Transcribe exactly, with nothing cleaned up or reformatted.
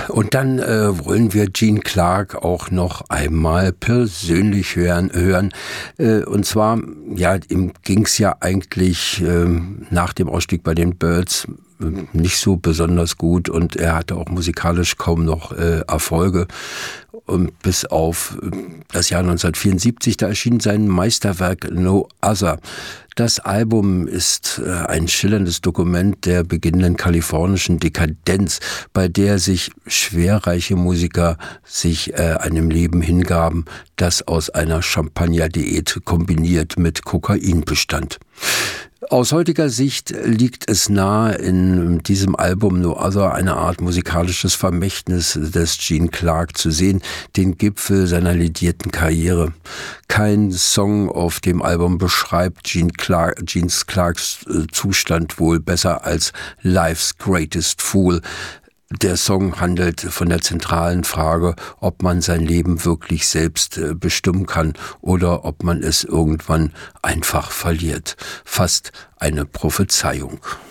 Und dann äh, wollen wir Gene Clark auch noch einmal persönlich hören. hören. Äh, und zwar, ja, ihm ging's ja eigentlich äh, nach dem Ausstieg bei den Byrds nicht so besonders gut und er hatte auch musikalisch kaum noch äh, Erfolge. Und bis auf das Jahr neunzehnhundertvierundsiebzig, da erschien sein Meisterwerk No Other. Das Album ist äh, ein schillerndes Dokument der beginnenden kalifornischen Dekadenz, bei der sich schwerreiche Musiker sich äh, einem Leben hingaben, das aus einer Champagner-Diät kombiniert mit Kokain bestand. Aus heutiger Sicht liegt es nahe, in diesem Album No Other eine Art musikalisches Vermächtnis des Gene Clark zu sehen, den Gipfel seiner ledierten Karriere. Kein Song auf dem Album beschreibt Gene Clark, Gene Clarks Zustand wohl besser als Life's Greatest Fool. Der Song handelt von der zentralen Frage, ob man sein Leben wirklich selbst bestimmen kann oder ob man es irgendwann einfach verliert. Fast eine Prophezeiung.